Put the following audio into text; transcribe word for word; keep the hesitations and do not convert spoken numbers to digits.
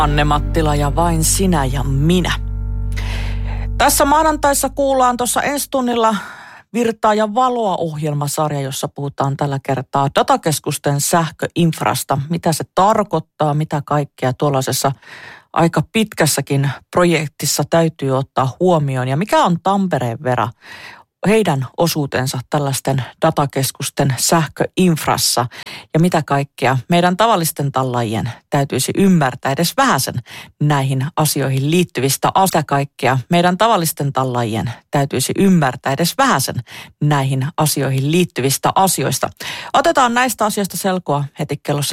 Anne Mattila ja vain sinä ja minä. Tässä maanantaissa kuullaan tuossa ensi tunnilla Virtaa ja valoa -ohjelmasarja, jossa puhutaan tällä kertaa datakeskusten sähköinfrasta. Mitä se tarkoittaa, mitä kaikkea tuollaisessa aika pitkässäkin projektissa täytyy ottaa huomioon. Ja mikä on Tampereen Vera, heidän osuutensa tällaisten datakeskusten sähköinfrassa ja mitä kaikkea meidän tavallisten tallajien täytyisi ymmärtää edes vähäsen näihin asioihin liittyvistä asioista. Kaikkea meidän tavallisten tallajien täytyisi ymmärtää edes vähäsen näihin asioihin liittyvistä asioista. Otetaan näistä asioista selkoa heti kello